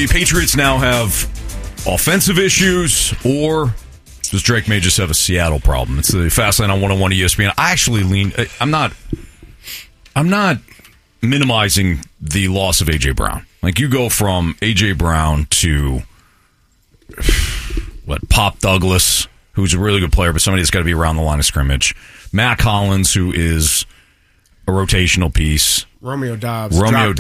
the Patriots now have offensive issues, or does Drake May just have a Seattle problem? It's the Fast Lane on 101 ESPN. I actually lean. I'm not minimizing the loss of A.J. Brown. Like, you go from A.J. Brown to Pop Douglas, who's a really good player, but somebody that's got to be around the line of scrimmage. Matt Collins, who is a rotational piece. Romeo Doubs,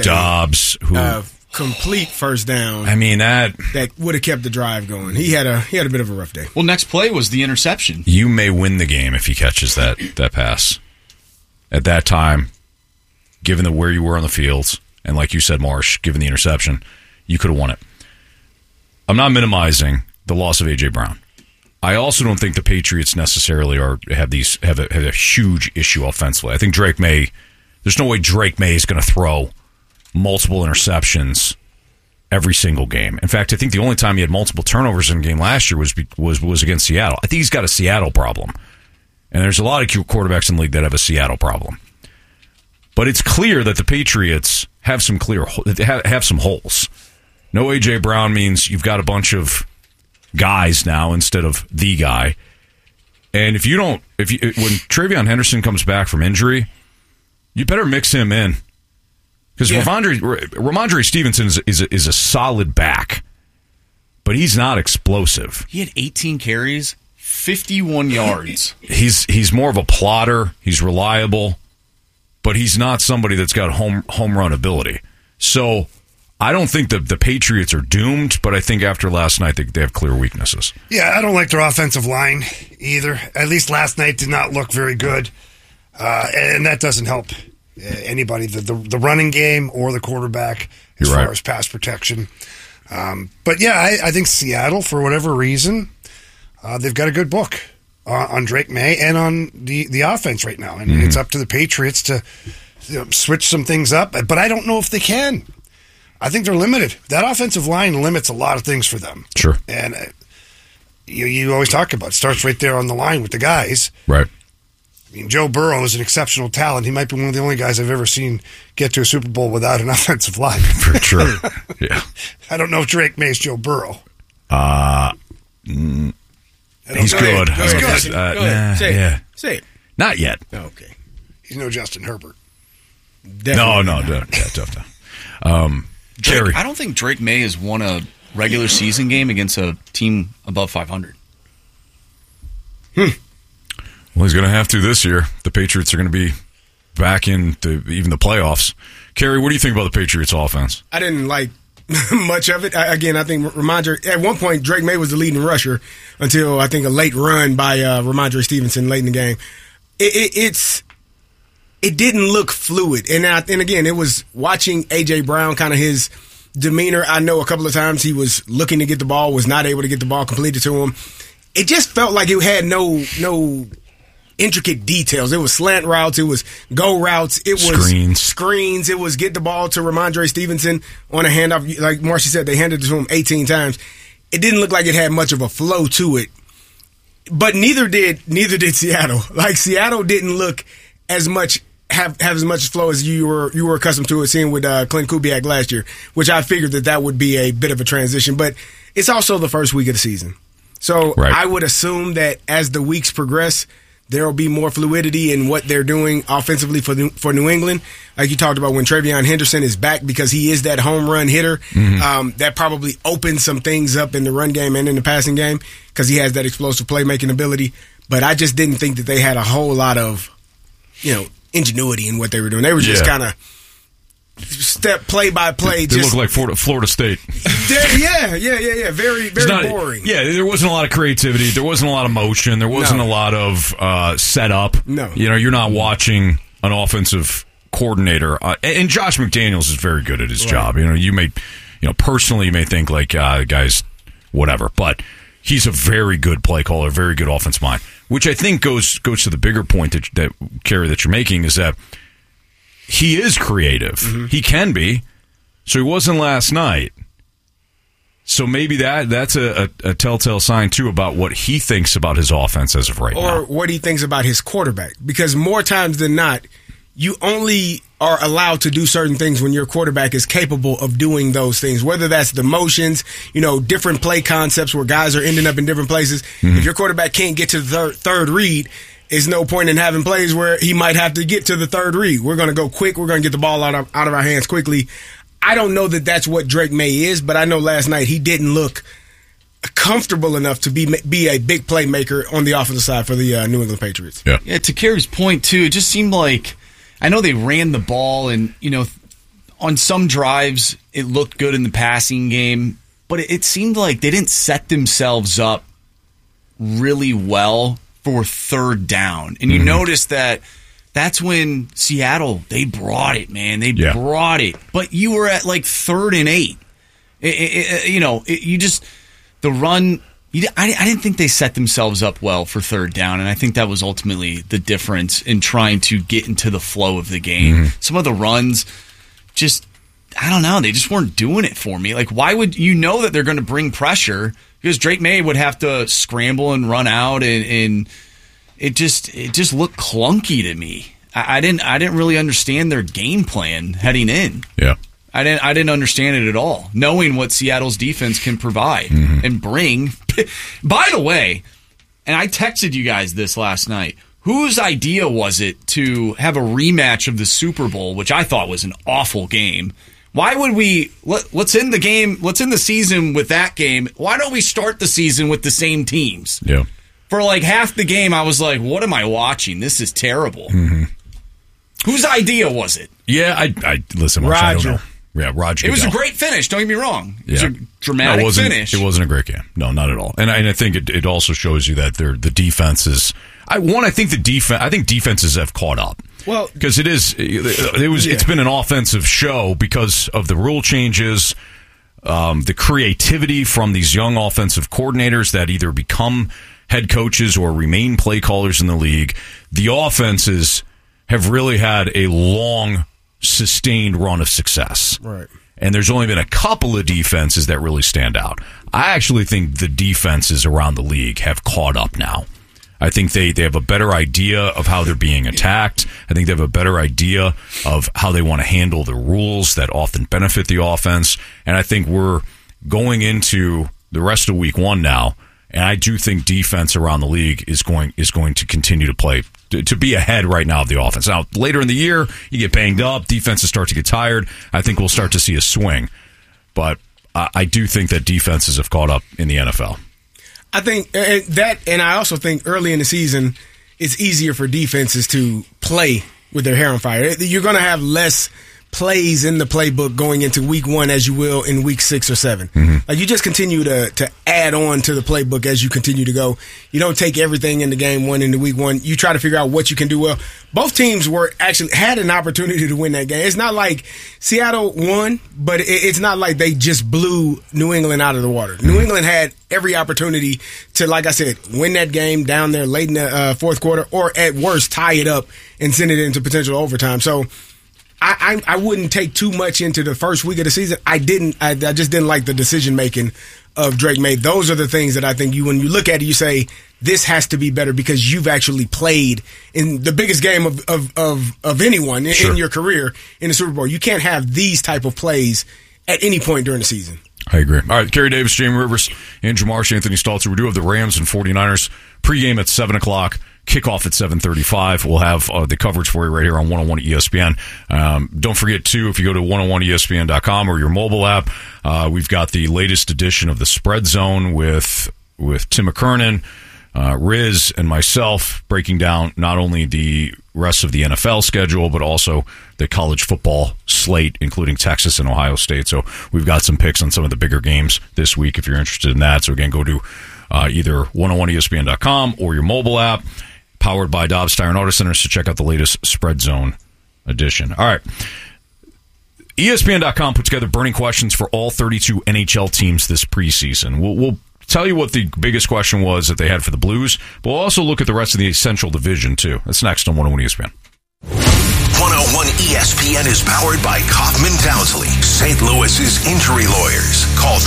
who complete first down. I mean, that would have kept the drive going. He had a bit of a rough day. Well, next play was the interception. You may win the game if he catches that pass. At that time, given where you were on the field, and like you said, Marsh, given the interception, you could have won it. I'm not minimizing the loss of A.J. Brown. I also don't think the Patriots necessarily have a huge issue offensively. I think Drake May, there's no way Drake May is going to throw multiple interceptions every single game. In fact, I think the only time he had multiple turnovers in a game last year was against Seattle. I think he's got a Seattle problem. And there's a lot of quarterbacks in the league that have a Seattle problem. But it's clear that the Patriots have some holes. No A.J. Brown means you've got a bunch of guys now instead of the guy. And when Travion Henderson comes back from injury, you better mix him in. Because Ramondre Stevenson is a solid back, but he's not explosive. He had 18 carries, 51 yards. He's more of a plotter. He's reliable, but he's not somebody that's got home run ability. So I don't think the Patriots are doomed, but I think after last night they have clear weaknesses. Yeah, I don't like their offensive line either. At least last night did not look very good, and that doesn't help anybody, the running game or the quarterback as far as pass protection. But yeah, I think Seattle, for whatever reason, they've got a good book on Drake May and on the offense right now. And it's up to the Patriots to switch some things up. But I don't know if they can. I think they're limited. That offensive line limits a lot of things for them. Sure. And you always talk about it. Starts right there on the line with the guys. Right. I mean, Joe Burrow is an exceptional talent. He might be one of the only guys I've ever seen get to a Super Bowl without an offensive line. For sure. Yeah. I don't know if Drake May is Joe Burrow. He's good. Go ahead. Say it. Not yet. Okay. He's no Justin Herbert. Tough. Jerry. I don't think Drake May has won a regular season game against a team above 500. Well, he's going to have to this year. The Patriots are going to be back in even the playoffs. Kerry, what do you think about the Patriots offense? I didn't like much of it. I think Ramondre, at one point, Drake May was the leading rusher until I think a late run by Ramondre Stevenson late in the game. It didn't look fluid. And again, it was watching A.J. Brown, kind of his demeanor. I know a couple of times he was looking to get the ball, was not able to get the ball completed to him. It just felt like it had no intricate details. It was slant routes. It was go routes. It was screens. It was get the ball to Ramondre Stevenson on a handoff. Like Marcy said, they handed it to him 18 times. It didn't look like it had much of a flow to it. But neither did Seattle. Like, Seattle didn't look as much have as much flow as you were accustomed to seeing with Clint Kubiak last year, which I figured that would be a bit of a transition. But it's also the first week of the season. So I would assume that as the weeks progress, there will be more fluidity in what they're doing offensively for New England. Like you talked about, when Travion Henderson is back, because he is that home run hitter, that probably opens some things up in the run game and in the passing game because he has that explosive playmaking ability. But I just didn't think that they had a whole lot of, ingenuity in what they were doing. They were just kind of step play by play. They look like Florida State. Yeah. Very boring. Yeah, there wasn't a lot of creativity. There wasn't a lot of motion. There wasn't a lot of setup. No. You're not watching an offensive coordinator. And Josh McDaniels is very good at his job. You may, personally, you may think like, the guy's whatever, but he's a very good play caller, very good offensive mind, which I think goes to the bigger point that Kerry, that you're making, is that he is creative. Mm-hmm. He can be. So he wasn't last night. So maybe that's a telltale sign, too, about what he thinks about his offense as of right now. Or what he thinks about his quarterback. Because more times than not, you only are allowed to do certain things when your quarterback is capable of doing those things, whether that's the motions, different play concepts where guys are ending up in different places. If your quarterback can't get to the third read, there's no point in having plays where he might have to get to the third read. We're going to go quick. We're going to get the ball out of our hands quickly. I don't know that that's what Drake May is, but I know last night he didn't look comfortable enough to be a big playmaker on the offensive side for the New England Patriots. Yeah, to Kerry's point, too, it just seemed like, I know they ran the ball, and, on some drives it looked good in the passing game, but it seemed like they didn't set themselves up really well for third down. And you notice that's when Seattle, they brought it, man. They brought it. But you were at like 3rd and 8. The run, I didn't think they set themselves up well for third down, and I think that was ultimately the difference in trying to get into the flow of the game. Some of the runs, I don't know, they just weren't doing it for me. Like, why would you know that they're going to bring pressure? Because Drake May would have to scramble and run out, and it just looked clunky to me. I didn't really understand their game plan heading in. Yeah. I didn't understand it at all, knowing what Seattle's defense can provide and bring. By the way, and I texted you guys this last night, whose idea was it to have a rematch of the Super Bowl, which I thought was an awful game? Why would we let's end the game, let's end the season with that game. Why don't we start the season with the same teams? Yeah. For like half the game, I was like, what am I watching? This is terrible. Whose idea was it? Yeah, I listen, Roger. I don't know. Yeah, Roger. It was a great finish. Don't get me wrong. It was a dramatic finish. It wasn't a great game. No, not at all. And I think it also shows you that the defense is. I think defenses have caught up. Well, because it's been an offensive show because of the rule changes, the creativity from these young offensive coordinators that either become head coaches or remain play callers in the league. The offenses have really had a long, sustained run of success. Right. And there's only been a couple of defenses that really stand out. I actually think the defenses around the league have caught up now. I think they have a better idea of how they're being attacked. I think they have a better idea of how they want to handle the rules that often benefit the offense. And I think we're going into the rest of week 1 now, and I do think defense around the league is going to continue to play, to be ahead right now of the offense. Now, later in the year, you get banged up, defenses start to get tired. I think we'll start to see a swing. But I do think that defenses have caught up in the NFL. I think that, and I also think early in the season, it's easier for defenses to play with their hair on fire. You're going to have less plays in the playbook going into week 1 as you will in week 6 or 7. Like, you just continue to add on to the playbook as you continue to go. You don't take everything into game 1 into week 1. You try to figure out what you can do well. Both teams had an opportunity to win that game. It's not like Seattle won, but it's not like they just blew New England out of the water. New England had every opportunity to, like I said, win that game down there late in the fourth quarter, or at worst tie it up and send it into potential overtime. So I wouldn't take too much into the first week of the season. I just didn't like the decision making of Drake May. Those are the things that I think when you look at it, you say this has to be better because you've actually played in the biggest game of anyone in your career in the Super Bowl. You can't have these type of plays at any point during the season. I agree. All right, Kerry Davis, Jamie Rivers, Andrew Marsh, Anthony Stalter. We do have the Rams and 49ers pregame at 7 o'clock. Kickoff at 7:35. We'll have the coverage for you right here on 101 ESPN. Don't forget, too, if you go to 101ESPN.com or your mobile app, we've got the latest edition of the Spread Zone with Tim McKernan, Riz, and myself breaking down not only the rest of the NFL schedule, but also the college football slate, including Texas and Ohio State. So we've got some picks on some of the bigger games this week if you're interested in that. So, again, go to either 101ESPN.com or your mobile app. Powered by Dobbs Tire and Auto Centers to check out the latest Spread Zone edition. All right. ESPN.com put together burning questions for all 32 NHL teams this preseason. We'll tell you what the biggest question was that they had for the Blues, but we'll also look at the rest of the Central Division, too. That's next on 101 ESPN. 101 ESPN is powered by Kaufman Townsley, St. Louis's injury lawyers. Call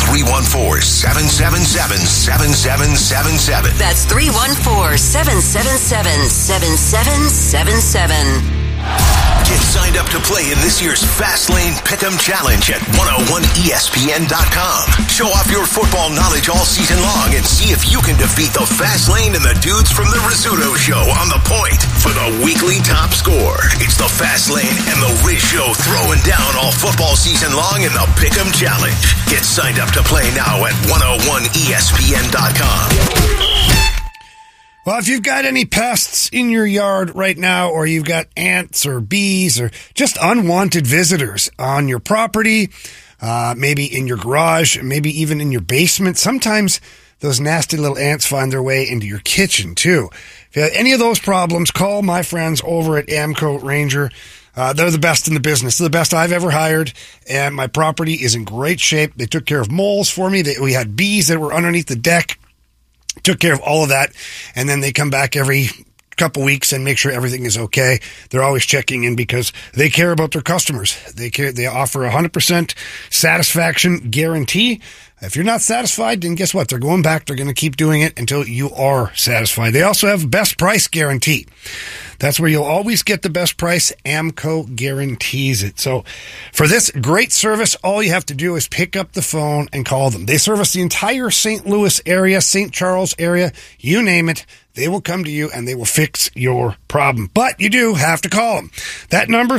314-777-7777. That's 314-777-7777. Get signed up to play in this year's Fastlane Pick'em Challenge at 101ESPN.com. Show off your football knowledge all season long and see if you can defeat the Fastlane and the dudes from the Rizzuto Show on the point for the weekly top score. It's the Fastlane and the Riz Show throwing down all football season long in the Pick'em Challenge. Get signed up to play now at 101ESPN.com. Well, if you've got any pests in your yard right now, or you've got ants or bees or just unwanted visitors on your property, maybe in your garage, maybe even in your basement, sometimes those nasty little ants find their way into your kitchen too. If you have any of those problems, call my friends over at Amco Ranger. They're the best in the business. They're the best I've ever hired, and my property is in great shape. They took care of moles for me. We had bees that were underneath the deck. Took care of all of that, and then they come back every couple weeks and make sure everything is okay. They're always checking in because they care about their customers. They offer 100% satisfaction guarantee. If you're not satisfied, then guess what? They're going back. They're going to keep doing it until you are satisfied. They also have best price guarantee. That's where you'll always get the best price. Amco guarantees it. So for this great service, all you have to do is pick up the phone and call them. They service the entire St. Louis area, St. Charles area, you name it. They will come to you and they will fix your problem. But you do have to call them. That number,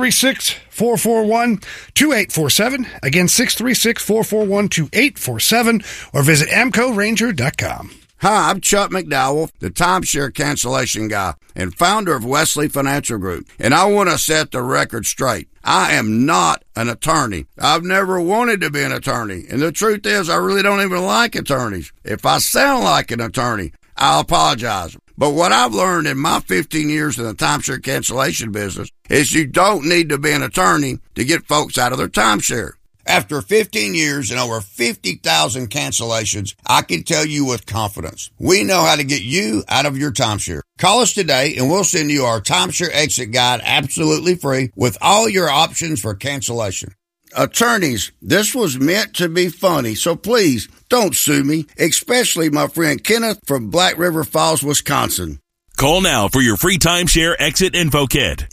636-441-2847. Again, 636-441-2847. Or visit AmcoRanger.com. Hi, I'm Chuck McDowell, the timeshare cancellation guy and founder of Wesley Financial Group. And I want to set the record straight. I am not an attorney. I've never wanted to be an attorney. And the truth is, I really don't even like attorneys. If I sound like an attorney, I'll apologize. But what I've learned in my 15 years in the timeshare cancellation business is you don't need to be an attorney to get folks out of their timeshare. After 15 years and over 50,000 cancellations, I can tell you with confidence, we know how to get you out of your timeshare. Call us today and we'll send you our timeshare exit guide absolutely free with all your options for cancellation. Attorneys, this was meant to be funny, so please don't sue me, especially my friend Kenneth from Black River Falls, Wisconsin. Call now for your free timeshare exit info kit.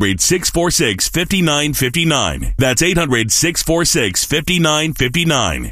800-646-5959. That's 800-646-5959.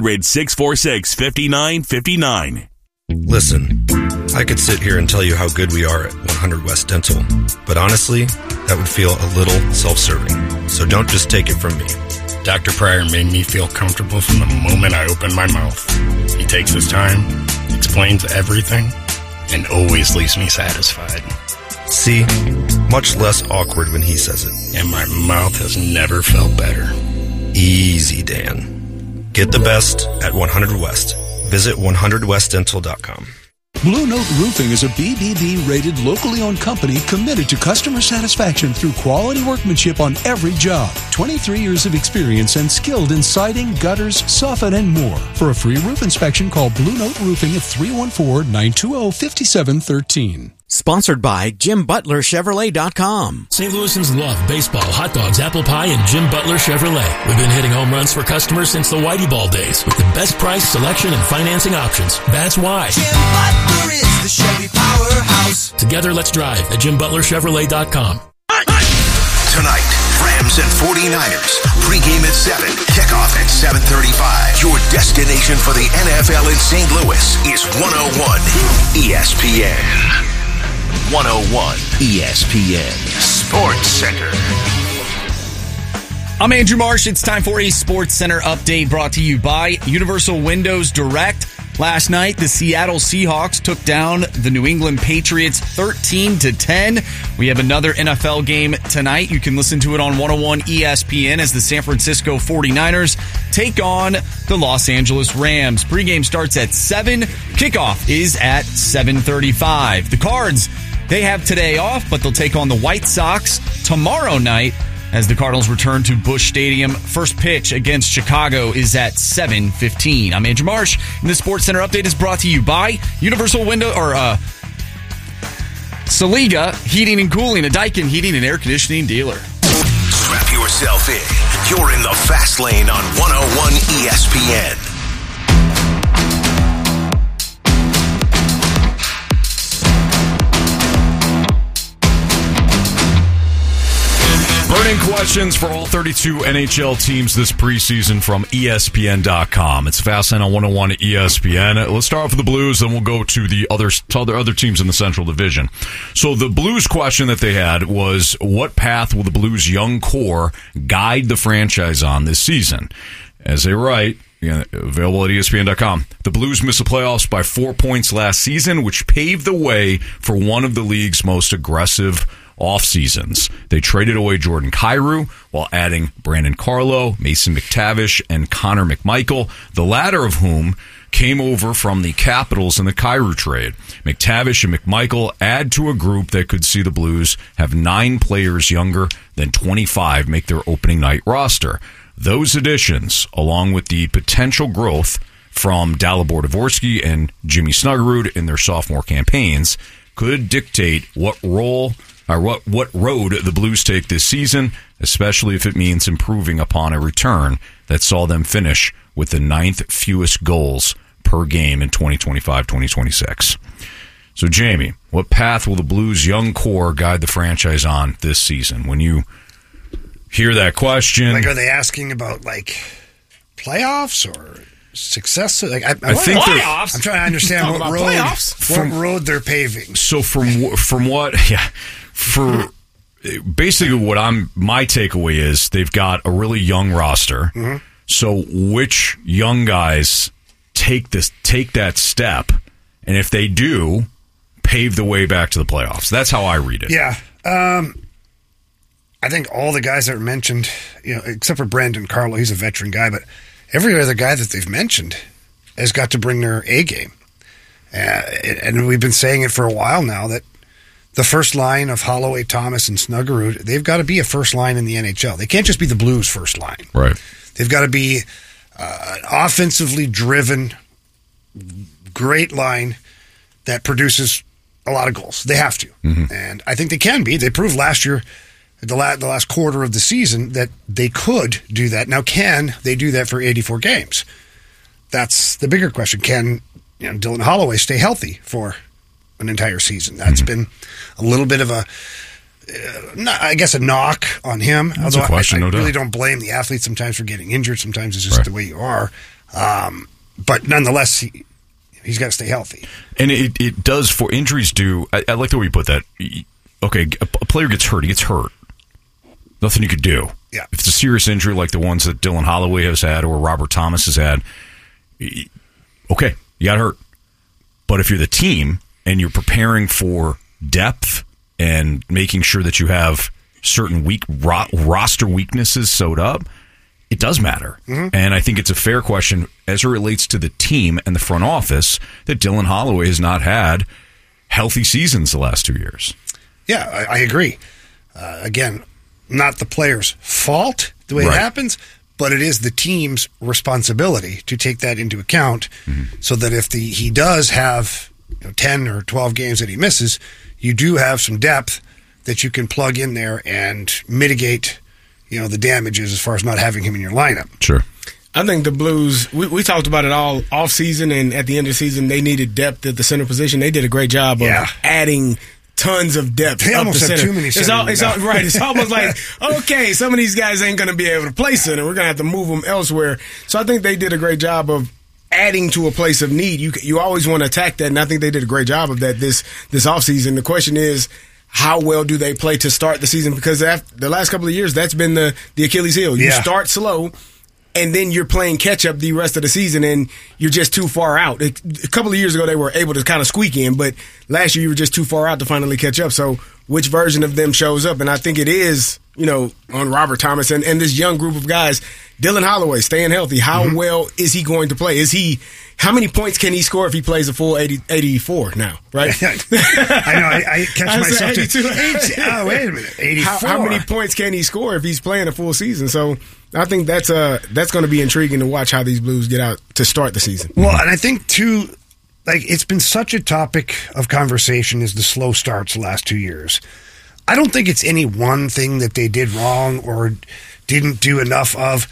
800-646-5959. Listen, I could sit here and tell you how good we are at 100 West Dental, but honestly, that would feel a little self-serving. So don't just take it from me. Dr. Pryor made me feel comfortable from the moment I opened my mouth. He takes his time, explains everything, and always leaves me satisfied. See, much less awkward when he says it. And my mouth has never felt better. Easy, Dan. Get the best at 100 West. Visit 100westdental.com. Blue Note Roofing is a BBB-rated, locally owned company committed to customer satisfaction through quality workmanship on every job. 23 years of experience and skilled in siding, gutters, soffit, and more. For a free roof inspection, call Blue Note Roofing at 314-920-5713. Sponsored by JimButlerChevrolet.com. St. Louisans love baseball, hot dogs, apple pie, and Jim Butler Chevrolet. We've been hitting home runs for customers since the Whitey Ball days with the best price, selection, and financing options. That's why Jim Butler is the Chevy powerhouse. Together, let's drive at JimButlerChevrolet.com. Tonight, Rams and 49ers. Pre-game at 7. Kickoff at 7:35. Your destination for the NFL in St. Louis is 101 ESPN. 101 ESPN Sports Center. I'm Andrew Marsh. It's time for a Sports Center update brought to you by Universal Windows Direct. Last night, the Seattle Seahawks took down the New England Patriots 13-10. We have another NFL game tonight. You can listen to it on 101 ESPN as the San Francisco 49ers take on the Los Angeles Rams. Pregame starts at 7. Kickoff is at 7:35. The Cards, they have today off, but they'll take on the White Sox tomorrow night as the Cardinals return to Busch Stadium. First pitch against Chicago is at 7:15. I'm Andrew Marsh, and this Sports Center update is brought to you by Universal Window Saliga Heating and Cooling, a Daikin Heating and Air Conditioning dealer. Strap yourself in. You're in the Fast Lane on 101 ESPN. questions for all 32 NHL teams this preseason from ESPN.com. It's Fastlane on 101 at ESPN. Let's start off with the Blues, then we'll go to the other teams in the Central Division. So the Blues question that they had was, what path will the Blues' young core guide the franchise on this season? As they write, available at ESPN.com, the Blues missed the playoffs by 4 points last season, which paved the way for one of the league's most aggressive off seasons. They traded away Jordan Kyrou while adding Brandon Carlo, Mason McTavish, and Connor McMichael, the latter of whom came over from the Capitals in the Kyrou trade. McTavish and McMichael add to a group that could see the Blues have 9 players younger than 25 make their opening night roster. Those additions, along with the potential growth from Dalibor Dvorsky and Jimmy Snuggerud in their sophomore campaigns, could dictate what road the Blues take this season, especially if it means improving upon a return that saw them finish with the 9th fewest goals per game in 2025-2026. So, Jamie, what path will the Blues' young core guide the franchise on this season? When you hear that question, are they asking about playoffs or success? I think playoffs. I'm trying to understand what road they're paving. So from what, for basically what my takeaway is, they've got a really young roster. Mm-hmm. So which young guys take that step, and if they do, pave the way back to the playoffs? That's how I read it. Yeah. I think all the guys that were mentioned, except for Brandon Carlo, he's a veteran guy, but every other guy that they've mentioned has got to bring their A game. And we've been saying it for a while now that the first line of Holloway, Thomas, and Snuggerud, they've got to be a first line in the NHL. They can't just be the Blues' first line. Right. They've got to be an offensively driven, great line that produces a lot of goals. They have to. Mm-hmm. And I think they can be. They proved last year, the last quarter of the season, that they could do that. Now, can they do that for 84 games? That's the bigger question. Can Dylan Holloway stay healthy for an entire season? That's been a little bit of a knock on him. That's although a question, I no really doubt. don't blame the athlete sometimes for getting injured. Sometimes it's just the way you are. But nonetheless, he's got to stay healthy. And it does, for injuries do. I like the way you put that. Okay, a player gets hurt. He gets hurt. Nothing you could do. Yeah. If it's a serious injury like the ones that Dylan Holloway has had or Robert Thomas has had, okay, you got hurt. But if you're the team and you're preparing for depth and making sure that you have certain roster weaknesses sewed up, it does matter. Mm-hmm. And I think it's a fair question as it relates to the team and the front office that Dylan Holloway has not had healthy seasons the last 2 years. Yeah, I agree. Again, not the player's fault the way it happens, but it is the team's responsibility to take that into account so that if he does have 10 or 12 games that he misses, you do have some depth that you can plug in there and mitigate the damages as far as not having him in your lineup. Sure. I think the Blues, we talked about it all off season, and at the end of the season, they needed depth at the center position. They did a great job of adding tons of depth. They up almost the have center. too many It's right. It's almost like, okay, some of these guys ain't going to be able to play center. We're going to have to move them elsewhere. So I think they did a great job of adding to a place of need. You always want to attack that, and I think they did a great job of that this offseason. The question is, how well do they play to start the season? Because after the last couple of years, that's been the Achilles heel. You start slow, and then you're playing catch-up the rest of the season, and you're just too far out. A couple of years ago, they were able to kind of squeak in, but last year you were just too far out to finally catch up. So which version of them shows up? And I think it is, on Robert Thomas and this young group of guys. Dylan Holloway, staying healthy. How well is he going to play? How many points can he score if he plays a full 84 now, right? I know. I catch myself too. Oh, wait a minute. 84. How many points can he score if he's playing a full season? So I think that's going to be intriguing to watch how these Blues get out to start the season. Well, and I think, too, it's been such a topic of conversation is the slow starts the last 2 years. I don't think it's any one thing that they did wrong or didn't do enough of.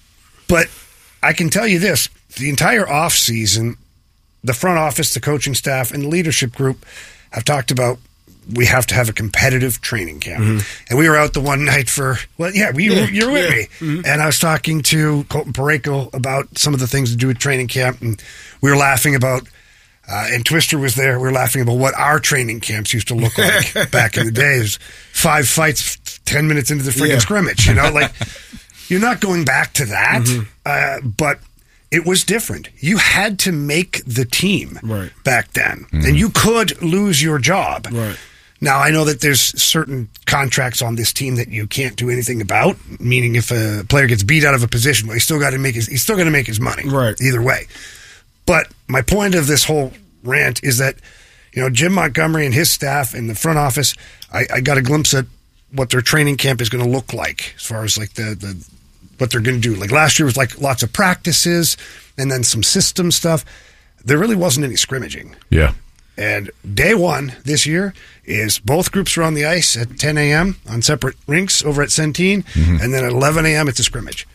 But I can tell you this. The entire offseason, the front office, the coaching staff, and the leadership group have talked about we have to have a competitive training camp. And we were out the one night for, you're with me. And I was talking to Colton Parayko about some of the things to do with training camp, and we were laughing about, and Twister was there, we were laughing about what our training camps used to look like back in the days. 5 fights, 10 minutes into the freaking scrimmage, like, you're not going back to that, but it was different. You had to make the team back then, and you could lose your job. Right. Now, I know that there's certain contracts on this team that you can't do anything about, meaning if a player gets beat out of a position, well, he's still got to make his money. Right. Either way. But my point of this whole rant is that, Jim Montgomery and his staff in the front office, I got a glimpse at what their training camp is going to look like as far as like the what they're going to do. Like last year was like lots of practices and then some system stuff. There really wasn't any scrimmaging. Yeah. And day one this year is both groups are on the ice at 10 a.m. on separate rinks over at Centene, and then at 11 a.m. it's a scrimmage.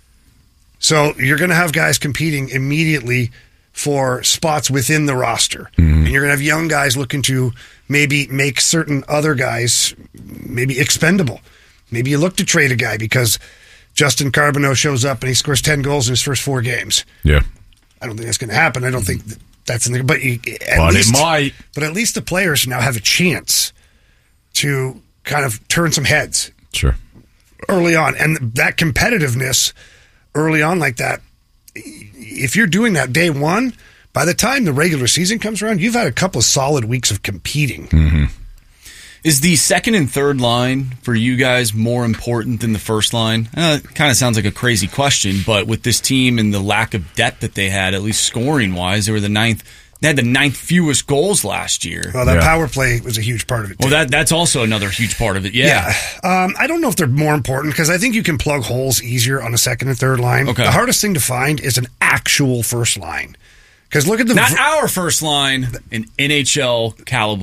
So you're going to have guys competing immediately for spots within the roster. And you're going to have young guys looking to maybe make certain other guys maybe expendable. Maybe you look to trade a guy because Justin Carbonneau shows up and he scores 10 goals in his first 4 games. Yeah. I don't think that's going to happen. I don't think that's in the... But it might. But at least the players now have a chance to kind of turn some heads. Sure. Early on. And that competitiveness early on like that, if you're doing that day one, by the time the regular season comes around, you've had a couple of solid weeks of competing. Is the second and third line for you guys more important than the first line? It kind of sounds like a crazy question, but with this team and the lack of depth that they had, at least scoring-wise, they were the ninth. They had the 9th fewest goals last year. Well, that power play was a huge part of it, too. Well, that's also another huge part of it, yeah. I don't know if they're more important, because I think you can plug holes easier on a second and third line. Okay. The hardest thing to find is an actual first line. Because look at the... Not our first line, an NHL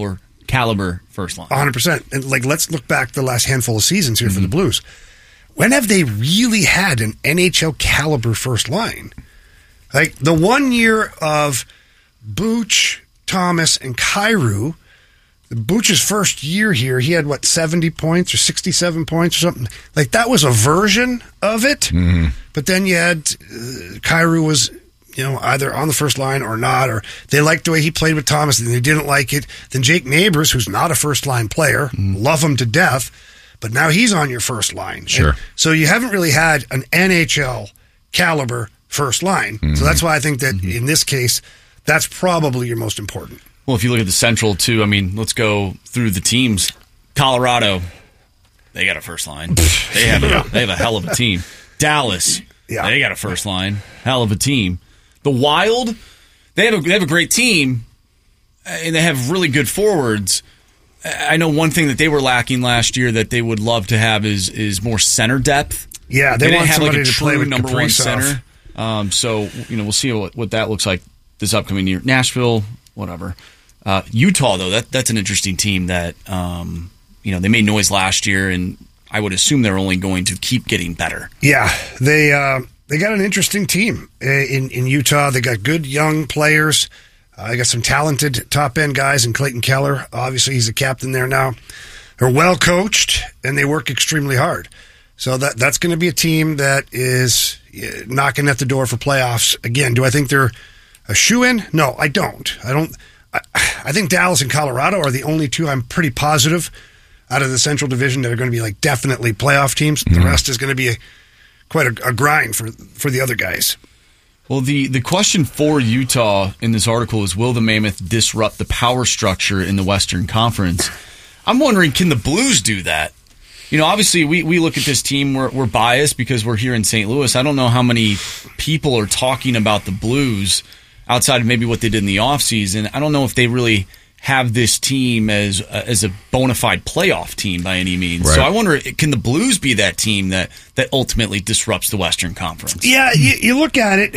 caliber first line. 100%. And let's look back the last handful of seasons here for the Blues. When have they really had an NHL caliber first line? Like the 1 year of Booch, Thomas, and Kyrou, Booch's first year here, he had 70 points or 67 points or something. Like that was a version of it. But then you had Kyrou was either on the first line or not, or they liked the way he played with Thomas and they didn't like it. Then Jake Neighbors, who's not a first-line player, love him to death, but now he's on your first line. Sure. And so you haven't really had an NHL caliber first line. So that's why I think that in this case, that's probably your most important. Well, if you look at the Central, too, I mean, let's go through the teams. Colorado, they got a first line. They have a hell of a team. Dallas, they got a first line. Hell of a team. The Wild, they have a great team, and they have really good forwards. I know one thing that they were lacking last year that they would love to have is more center depth. Yeah, they want have somebody a to true play with number Kaprizov. one center. So we'll see what that looks like this upcoming year. Nashville, whatever. Utah, though, that's an interesting team that they made noise last year, and I would assume they're only going to keep getting better. Yeah, they got an interesting team in Utah. They got good young players. They got some talented top-end guys in Clayton Keller. Obviously, he's the captain there now. They're well-coached, and they work extremely hard. So that's going to be a team that is knocking at the door for playoffs. Again, do I think they're a shoo-in? No, I don't. I think Dallas and Colorado are the only two I'm pretty positive out of the Central Division that are going to be definitely playoff teams. The rest is going to be quite a grind for the other guys. Well, the question for Utah in this article is, will the Mammoth disrupt the power structure in the Western Conference? I'm wondering, can the Blues do that? Obviously, we look at this team, we're biased because we're here in St. Louis. I don't know how many people are talking about the Blues outside of maybe what they did in the offseason. I don't know if they really have this team as a bona fide playoff team by any means. Right. So I wonder, can the Blues be that team that ultimately disrupts the Western Conference? Yeah, you look at it.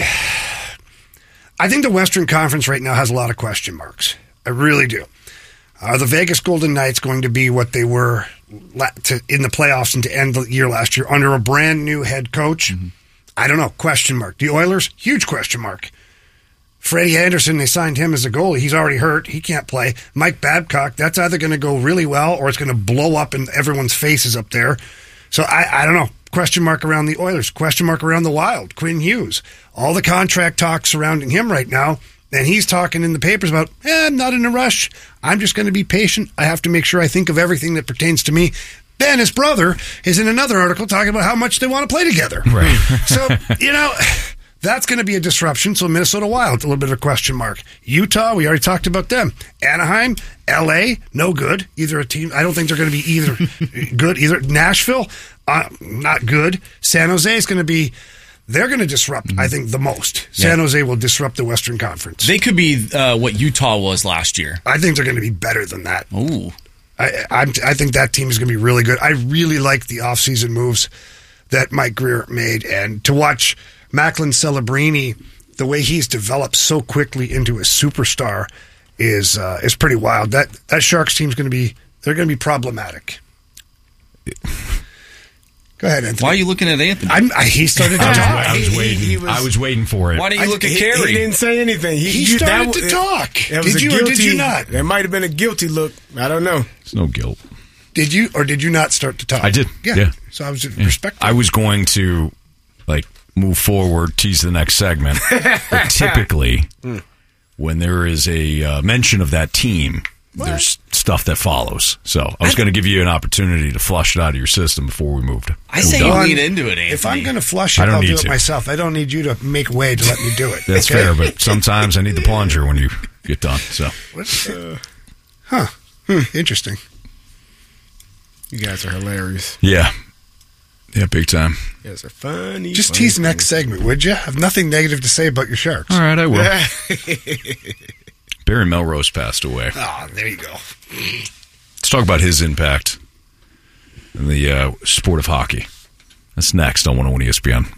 I think the Western Conference right now has a lot of question marks. I really do. Are the Vegas Golden Knights going to be what they were in the playoffs and to end the year last year under a brand new head coach? I don't know. Question mark. The Oilers, huge question mark. Freddie Anderson, they signed him as a goalie. He's already hurt. He can't play. Mike Babcock, that's either going to go really well or it's going to blow up in everyone's faces up there. So I don't know. Question mark around the Oilers. Question mark around the Wild. Quinn Hughes. All the contract talk surrounding him right now. And he's talking in the papers about, I'm not in a rush. I'm just going to be patient. I have to make sure I think of everything that pertains to me. Then his brother is in another article talking about how much they want to play together. Right. So, that's going to be a disruption. So Minnesota Wild, a little bit of a question mark. Utah, we already talked about them. Anaheim, LA, no good. Either a team, I don't think they're going to be either good either. Nashville, not good. San Jose is going to be, they're going to disrupt, I think, the most. San Jose will disrupt the Western Conference. They could be what Utah was last year. I think they're going to be better than that. Ooh. I think that team is going to be really good. I really like the offseason moves that Mike Grier made. And to watch Macklin Celebrini, the way he's developed so quickly into a superstar is pretty wild. That Sharks team's going to be problematic. Go ahead, Anthony. Why are you looking at Anthony? He started to talk. I was waiting for it. Why don't you look at Carey? He didn't say anything. He started to talk. Did you or did you not? There might have been a guilty look. I don't know. There's no guilt. Did you or did you not start to talk? I did. Yeah. So I was respectful. I was going to move forward, tease the next segment. But typically, when there is a mention of that team, there's stuff that follows. So I was going to give you an opportunity to flush it out of your system before we moved. I say you lean into it, Anthony. If I'm going to flush it, I'll do it myself. I don't need you to make way to let me do it. That's fair, but sometimes I need the plunger when you get done. So, interesting. You guys are hilarious. Yeah, big time. You guys are funny. Just tease the next segment, would you? I have nothing negative to say about your Sharks. All right, I will. Barry Melrose passed away. Oh, there you go. Let's talk about his impact in the sport of hockey. That's next on 101 ESPN.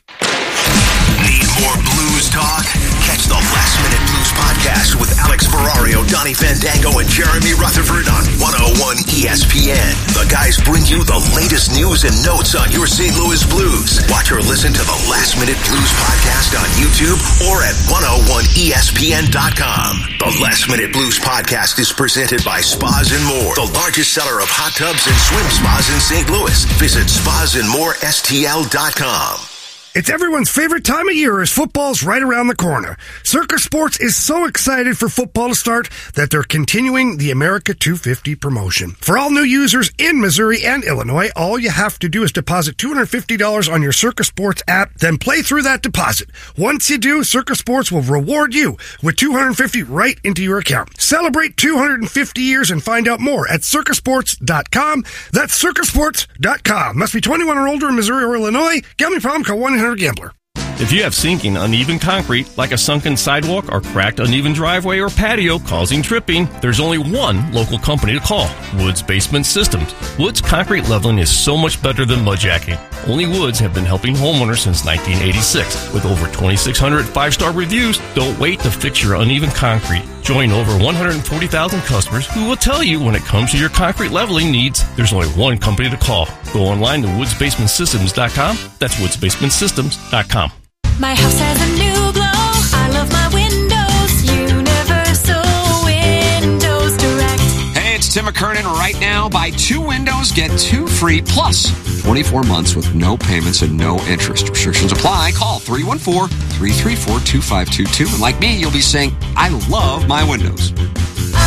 Need more blues talk? Catch the Last Minute Blues podcast with Alex Ferrario, Donnie Fandango, and Jeremy Rutherford on 101 ESPN. The guys bring you the latest news and notes on your St. Louis Blues. Watch or listen to the Last Minute Blues podcast on YouTube or at 101ESPN.com. The Last Minute Blues podcast is presented by Spas and More, the largest seller of hot tubs and swim spas in St. Louis. Visit spasandmorestl.com. It's everyone's favorite time of year as football's right around the corner. Circa Sports is so excited for football to start that they're continuing the America 250 promotion. For all new users in Missouri and Illinois, all you have to do is deposit $250 on your Circa Sports app, then play through that deposit. Once you do, Circa Sports will reward you with $250 right into your account. Celebrate 250 years and find out more at circasports.com. That's circasports.com. Must be 21 or older in Missouri or Illinois. Gambling problem, call 1-800-GAMBLER. If you have sinking, uneven concrete, like a sunken sidewalk or cracked, uneven driveway or patio causing tripping, there's only one local company to call, Woods Basement Systems. Woods concrete leveling is so much better than mudjacking. Only Woods have been helping homeowners since 1986. With over 2,600 five-star reviews, don't wait to fix your uneven concrete. Join over 140,000 customers who will tell you when it comes to your concrete leveling needs, there's only one company to call. Go online to woodsbasementsystems.com. That's woodsbasementsystems.com. My house has a new glow. I love my windows. Universal Windows Direct. Hey, it's Tim McKernan. Right now, buy 2 windows, get 2 free, plus 24 months with no payments and no interest. Restrictions apply. Call 314-334-2522. And like me, you'll be saying, I love my windows.